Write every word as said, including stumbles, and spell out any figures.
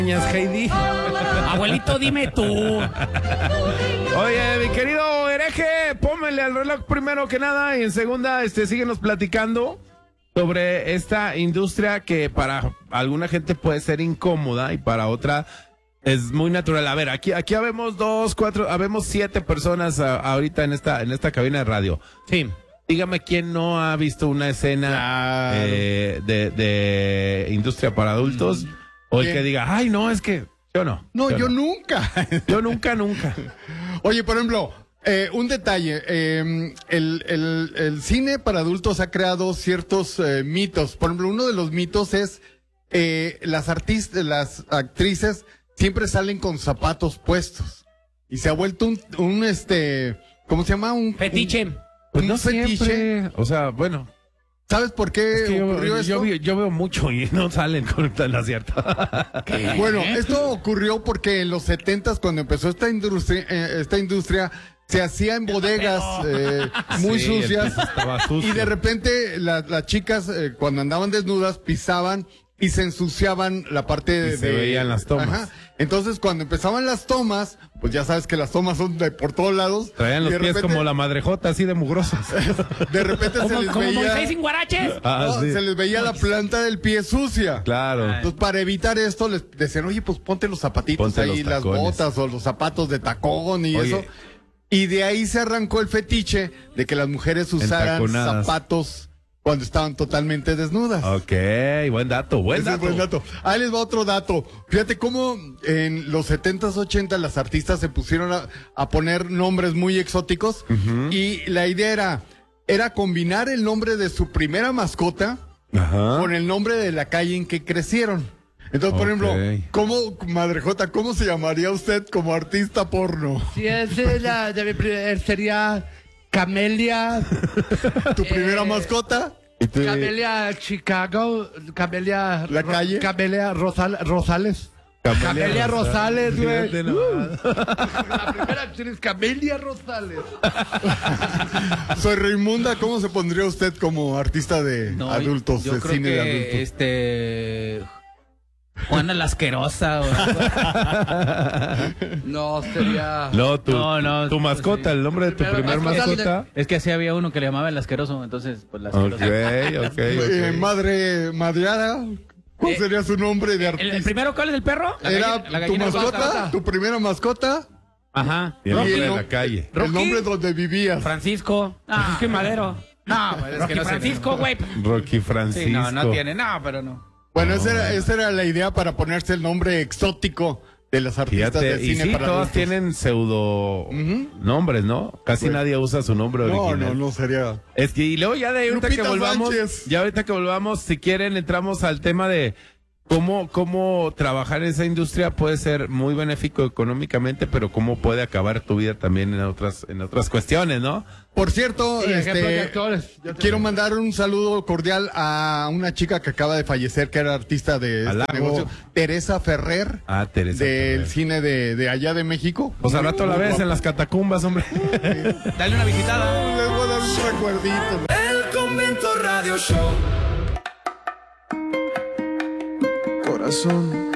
Heidi. Abuelito, dime tú. Oye, mi querido hereje, pónmele al reloj primero que nada y en segunda, este, síguenos platicando sobre esta industria que para alguna gente puede ser incómoda y para otra es muy natural. A ver, aquí, aquí habemos dos, cuatro, habemos siete personas a, ahorita en esta, en esta cabina de radio. Sí. Dígame quién no ha visto una escena Claro. eh, de, de industria para adultos, mm. o el ¿Qué? que diga, ay, no, es que yo no. No, yo, yo no. nunca. Yo nunca, nunca. Oye, por ejemplo, eh, un detalle, eh, el, el, el cine para adultos ha creado ciertos eh, mitos. Por ejemplo, uno de los mitos es eh, las artistas, las actrices siempre salen con zapatos puestos y se ha vuelto un, un este, ¿cómo se llama? Un Fetiche. un- Pues un no fetiche. siempre, o sea, bueno. ¿Sabes por qué Es que ocurrió yo, esto? yo, vi- yo veo mucho y no salen con tan acierta. Bueno, esto ocurrió porque en los setentas, cuando empezó esta industria, eh, esta industria, se hacía en bodegas eh, muy Sí, el sucias. piso estaba sucio. Y de repente la- las chicas, eh, cuando andaban desnudas, pisaban y se ensuciaban la parte de... Y se de- veían las tomas. Entonces, cuando empezaban las tomas, pues ya sabes que las tomas son de por todos lados. Traían y los de pies repente- como la madrejota, así de mugrosos. De repente se Como, les como veía... Moisés sin guaraches. Ah, no, sí. Se les veía la planta del pie sucia. Claro. Entonces, para evitar esto, les decían, oye, pues ponte los zapatitos Ponte ahí, los las tacones. botas o los zapatos de tacón y Oye. eso. Y de ahí se arrancó el fetiche de que las mujeres usaran Entaconadas. zapatos cuando estaban totalmente desnudas. Ok, buen dato, buen Ese es dato. buen dato. Ahí les va otro dato. Fíjate cómo en los setentas, ochentas las artistas se pusieron a, a poner nombres muy exóticos y la idea era, era combinar el nombre de su primera mascota Ajá. con el nombre de la calle en que crecieron. Entonces, por Ok. ejemplo, ¿cómo, Madrejota, cómo se llamaría usted como artista porno? Si es de la de mi primer- sería Camelia, ¿Tu primera Eh, mascota? Y tú- Camelia Chicago, Camelia ¿La Ro- calle? Camelia Rosal- Rosales. Camelia Rosales, güey. Fíjate nomás. La primera actriz es Camelia Rosales. Soy Raimunda, ¿cómo se pondría usted como artista de No, adultos, yo de creo cine que, de adultos? este... Juana la Asquerosa. o- No, sería... No, tu, No, no, tu mascota, sí. el nombre de tu Primero, primer mascota mascota. Es que así había uno que le llamaba el asqueroso, entonces, pues la Ok, asquerosa. ok, Eh, ok. madre madreada, ¿cuál Eh, sería su nombre de ¿El, artista? el primero cuál es el perro? La ¿Era gallina- la tu gallina mascota? Guadalajara. ¿Tu primera mascota? Ajá. Y el nombre Rocky, de ¿no? la calle. El ¿Rocky? nombre donde vivías. Francisco. Francisco y Madero. No, pues, es Rocky que no sé. Francisco, güey. Rocky Francisco. Sí, no, no tiene, no, pero no. Bueno, esa, era, esa era la idea para ponerse el nombre exótico de las artistas Fíjate, de y cine sí, para todas adultos. tienen pseudo nombres, ¿no? Casi Pues- nadie usa su nombre No, original. no, no sería. Es que, y luego ya de ahorita Lupita que volvamos, Sánchez. ya ahorita que volvamos, si quieren, entramos al tema de cómo, cómo trabajar en esa industria puede ser muy benéfico económicamente, pero cómo puede acabar tu vida también en otras, en otras cuestiones, ¿no? Por cierto, Sí, ejemplo de este, actores. Yo te- quiero mandar un saludo cordial a una chica que acaba de fallecer, que era artista de este Halago. negocio, Teresa Ferrer, Ah, Teresa. del Ferrer. cine de, de allá de México. Pues al rato la Muy ves guapa. en las catacumbas, hombre. Dale una visitada. Les voy a dar un recuerdito. El Convento Radio Show. Corazón,